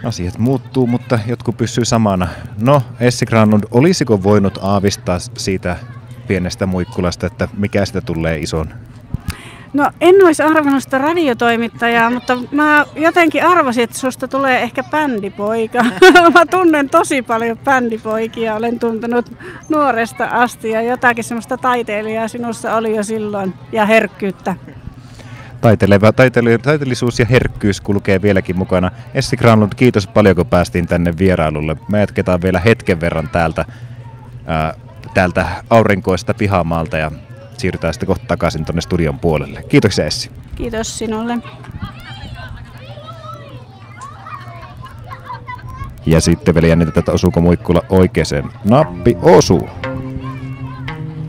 Asiat muuttuu, mutta jotkut pysyy samana. No, Essi Granlund, olisiko voinut aavistaa siitä pienestä muikkulasta, että mikä sitä tulee ison? No en olisi arvannut sitä radiotoimittajaa, mutta mä jotenkin arvasin, että susta tulee ehkä bändipoika. Mä tunnen tosi paljon bändipoikia, olen tuntenut nuoresta asti ja jotakin semmoista taiteilijaa sinussa oli jo silloin ja herkkyyttä. Taiteellisuus ja herkkyys kulkee vieläkin mukana. Essi Granlund, kiitos paljon kun päästiin tänne vierailulle. Me jatketaan vielä hetken verran täältä aurinkoista pihamaalta ja siirrytään sitten kohta takaisin tuonne studion puolelle. Kiitoksia Essi. Kiitos sinulle. Ja sitten vielä jännitetään, että osuuko muikkula oikeaan. Nappi osuu.